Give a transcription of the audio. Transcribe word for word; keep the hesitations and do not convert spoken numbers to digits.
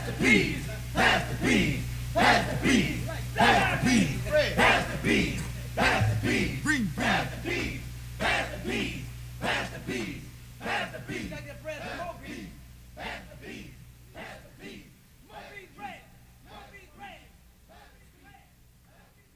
Pass the peas. Pass the peas. Pass the peas. Pass the peas. Pass the peas. Pass the peas. Bring pass the peas. Pass the peas. Pass the peas. Pass the peas. Pass the peas. Pass the peas.